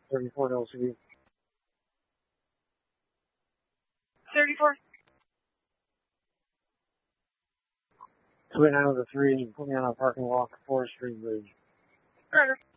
34 to LCD. 34. Twin out of the 3, put me on a parking lot, Forest Street Bridge. Roger.